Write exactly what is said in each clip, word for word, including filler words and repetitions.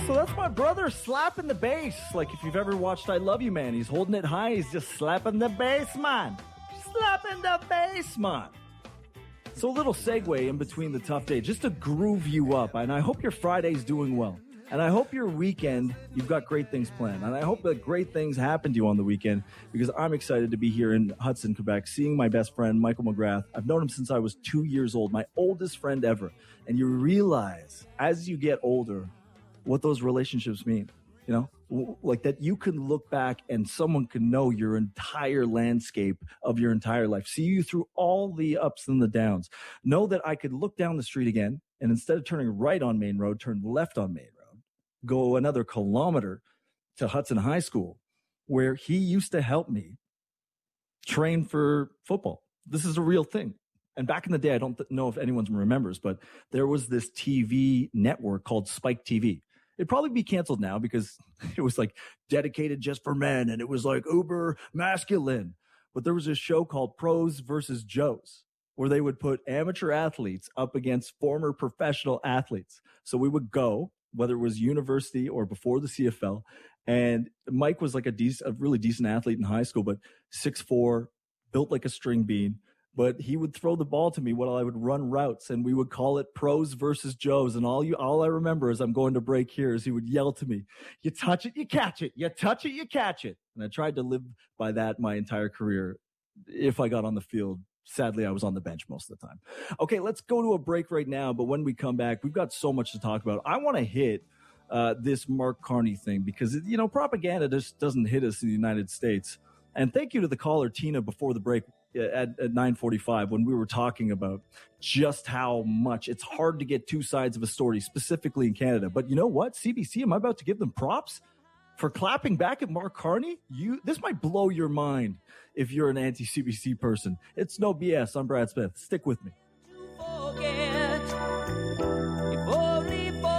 So that's my brother slapping the bass. Like if you've ever watched I Love You, Man, he's holding it high. He's just slapping the bass, man. Slapping the bass, man. So a little segue in between the tough day, just to groove you up. And I hope your Friday's doing well. And I hope your weekend, you've got great things planned. And I hope that great things happen to you on the weekend, because I'm excited to be here in Hudson, Quebec, seeing my best friend, Michael McGrath. I've known him since I was two years old, my oldest friend ever. And you realize as you get older what those relationships mean, you know, like that you can look back and someone can know your entire landscape of your entire life, see you through all the ups and the downs. Know that I could look down the street again, and instead of turning right on Main Road, turn left on Main Road, go another kilometer to Hudson High School, where he used to help me train for football. This is a real thing. And back in the day, I don't th- know if anyone remembers, but there was this T V network called Spike T V. It'd probably be canceled now because it was like dedicated just for men and it was like uber masculine. But there was a show called Pros versus Joes, where they would put amateur athletes up against former professional athletes. So we would go, whether it was university or before the C F L. And Mike was like a decent, a really decent athlete in high school, but six foot four, built like a string bean. But he would throw the ball to me while I would run routes, and we would call it Pros versus Joes. And all you, all I remember is I'm going to break here is he would yell to me, "You touch it, you catch it. You touch it, you catch it." And I tried to live by that my entire career. If I got on the field, sadly, I was on the bench most of the time. Okay, let's go to a break right now. But when we come back, we've got so much to talk about. I want to hit uh, this Mark Carney thing because, you know, propaganda just doesn't hit us in the United States. And thank you to the caller, Tina, before the break at, at nine forty-five when we were talking about just how much it's hard to get two sides of a story, specifically in Canada. But you know what? C B C, am I about to give them props for clapping back at Mark Carney? You, this might blow your mind if you're an anti-C B C person. It's no B S. I'm Brad Smith. Stick with me. Forget, if only for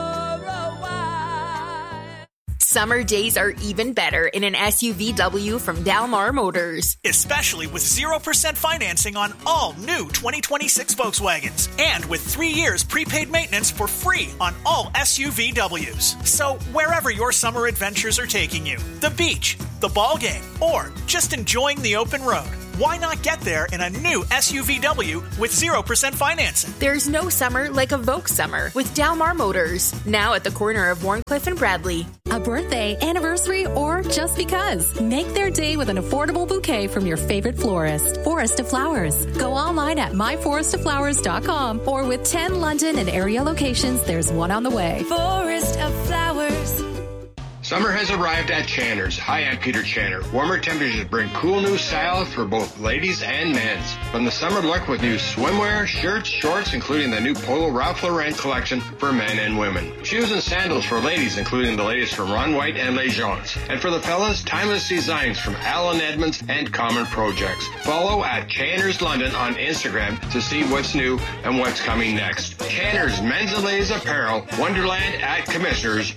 a while. Summer days are even better in an S U V W from Dalmar Motors. Especially with zero percent financing on all new twenty twenty-six Volkswagens. And with three years prepaid maintenance for free on all S U V Ws. So wherever your summer adventures are taking you, the beach, the ball game, or just enjoying the open road, why not get there in a new S U V W with zero percent financing? There's no summer like a Volk summer with Dalmar Motors. Now at the corner of Warncliffe and Bradley. A birthday, anniversary, or just because. Make their day with an affordable bouquet from your favorite florist. Forest of Flowers. Go online at my forest of flowers dot com or with ten London and area locations, there's one on the way. Forest of Flowers. Summer has arrived at Channer's. Hi, I'm Peter Channer. Warmer temperatures bring cool new styles for both ladies and men's. From the summer look with new swimwear, shirts, shorts, including the new Polo Ralph Lauren collection for men and women. Shoes and sandals for ladies, including the latest from Ron White and Les Jones. And for the fellas, timeless designs from Alan Edmonds and Common Projects. Follow at Channer's London on Instagram to see what's new and what's coming next. Channer's Men's and Ladies Apparel, Wonderland at Commissioners.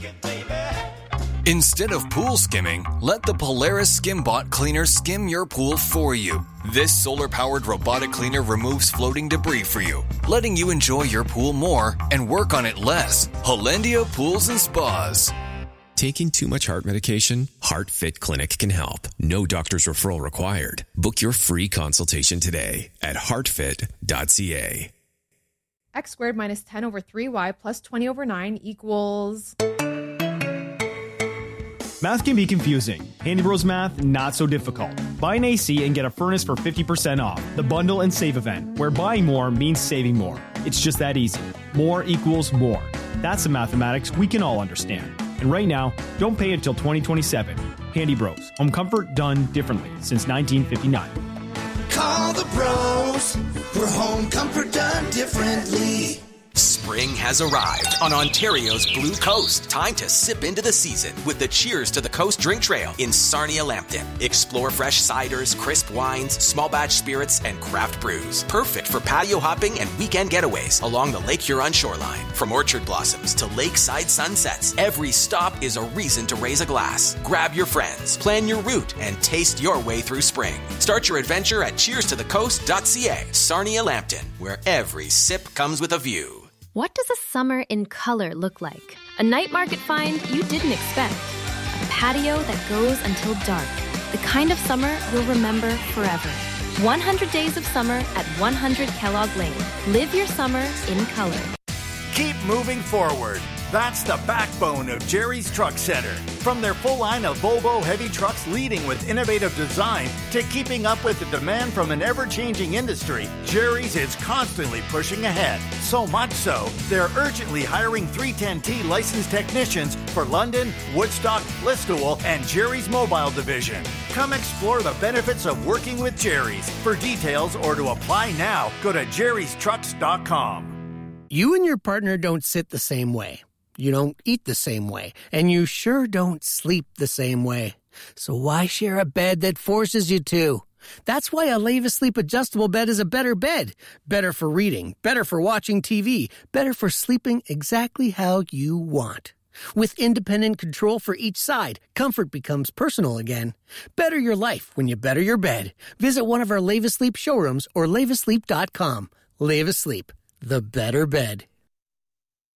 Instead of pool skimming, let the Polaris SkimBot cleaner skim your pool for you. This solar-powered robotic cleaner removes floating debris for you, letting you enjoy your pool more and work on it less. Hollandia Pools and Spas. Taking too much heart medication? HeartFit Clinic can help. No doctor's referral required. Book your free consultation today at heart fit dot c a. X squared minus ten over three y plus twenty over nine equals... Math can be confusing. Handy Bros Math, not so difficult. Buy an A C and get a furnace for fifty percent off. The Bundle and Save event, where buying more means saving more. It's just that easy. More equals more. That's the mathematics we can all understand. And right now, don't pay until twenty twenty-seven. Handy Bros. Home comfort done differently since nineteen fifty-nine. Call the bros for home comfort done differently. Spring has arrived on Ontario's Blue Coast. Time to sip into the season with the Cheers to the Coast Drink Trail in Sarnia-Lambton. Explore fresh ciders, crisp wines, small batch spirits, and craft brews. Perfect for patio hopping and weekend getaways along the Lake Huron shoreline. From orchard blossoms to lakeside sunsets, every stop is a reason to raise a glass. Grab your friends, plan your route, and taste your way through spring. Start your adventure at cheers to the coast dot c a. Sarnia-Lambton, where every sip comes with a view. What does a summer in color look like? A night market find you didn't expect. A patio that goes until dark. The kind of summer you'll remember forever. one hundred days of summer at one hundred Kellogg Lane. Live your summer in color. Keep moving forward. That's the backbone of Jerry's Truck Center. From their full line of Volvo heavy trucks leading with innovative design to keeping up with the demand from an ever-changing industry, Jerry's is constantly pushing ahead. So much so, they're urgently hiring three ten T licensed technicians for London, Woodstock, Listowel, and Jerry's Mobile Division. Come explore the benefits of working with Jerry's. For details or to apply now, go to jerrys trucks dot com. You and your partner don't sit the same way. You don't eat the same way, and you sure don't sleep the same way. So why share a bed that forces you to? That's why a Leva Sleep adjustable bed is a better bed. Better for reading, better for watching T V, better for sleeping exactly how you want. With independent control for each side, comfort becomes personal again. Better your life when you better your bed. Visit one of our Leva Sleep showrooms or leva sleep dot com. Leva Sleep, the better bed.